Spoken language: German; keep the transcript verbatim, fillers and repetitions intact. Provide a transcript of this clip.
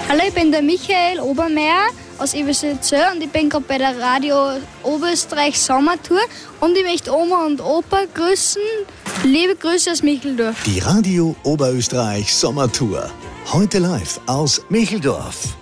Hallo, ich bin der Michael Obermeier aus Eberswalde und ich bin gerade bei der Radio Oberösterreich Sommertour und ich möchte Oma und Opa grüßen. Liebe Grüße aus Micheldorf. Die Radio Oberösterreich Sommertour. Heute live aus Micheldorf.